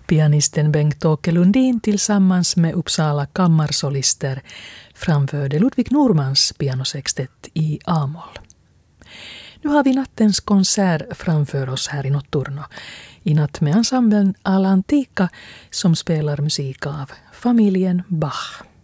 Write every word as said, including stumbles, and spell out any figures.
Pianisten Bengt-Åke Lundin tillsammans med Uppsala kammarsolister framförde Ludvig Normans pianosextett i A-moll. Nu har vi nattens konsert framför oss här i Notturno. I natt med ensemblen Alla Antica som spelar musik av familjen Bach.